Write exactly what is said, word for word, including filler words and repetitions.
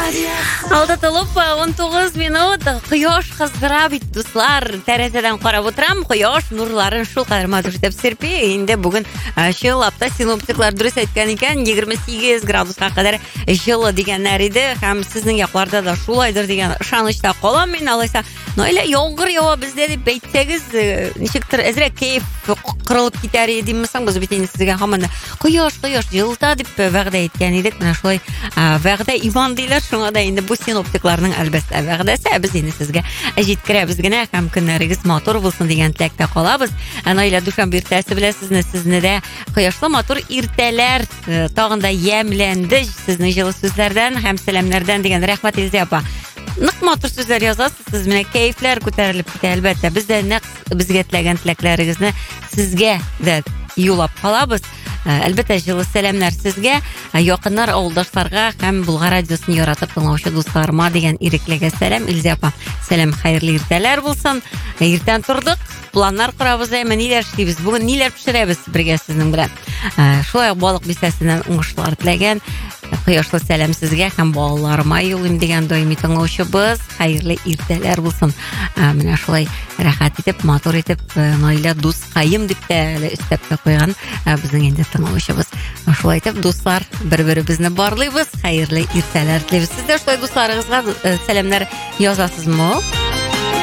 Алда толып он тогыз минут кояш кыздыра бит дуслар. Тәрәзәдән карап утырам, кояш нурларын шул кадәр матур итеп серпи. Инде бүген чылапта синоптиклар дөрес әйткән икән, егерме сигез градуска кадәр җылы дигәннәр иде. Һәм сезнең якларда да шулайдыр дигән ышанычта калам мин. Алайса, нойлә яңгыр ява бездә дип әйтсәгез, ничектер әзрәк кайф кырылып китәр иде димсәң, без бит инде сезгә һаман кояш, кояш җылыта дип вәгъдә иткән идек. Менә шулай вәгъдә иман диләр, шуңа да инде бу синоптикларның әлбәттә вәгъдәсе, без инде сезгә җиткерәбез генә, һәм көннәрегез матур булсын дигән теләктә калабыз. Анаилә душанбе иртәсе беләсезне, сезне дә кояшлы матур иртәләр тагын да ямьләнде сезнең җылы сүзләрдән һәм сәламнәрдән дигән рәхмәт Илзә апа. Нык матур сүзләр язасыз, сез менә кәефләр күтәрелеп китә әлбәттә. Без дә нәкъ безгә теләгән теләкләрегезне сезгә дә юлап калабыз. Әлбәттә җылы сәламнар сезгә, якыннар, авылдашларга һәм Булгар радиосын яратып тыңлаучы дусларыма дигән иреклегә сәлам. Илзә апа, сәлам, хәерле иртәләр булсын. Иртән тордык, планнар корабыз, әмма ниләр эшлибез, бүген ниләр пешерәбез бергә сезнең белән. Шулай балык бистәсеннән уңышлар теләгән кояшлы сәлам сезгә һәм балаларыма юлым дигән даими тыңлаучыбыз. Хәерле иртәләр булсын. Менә шулай рәхәт итеп, матур итеп, наилә дускаем дип тә өстәп тә куйган безнең инде тыңлаучыбыз. Шулай итеп, дуслар, бер-беребезне барлыйбыз. Хәерле иртәләр телибез. Сез дә шулай дусларыгызга сәламнар язасызмы?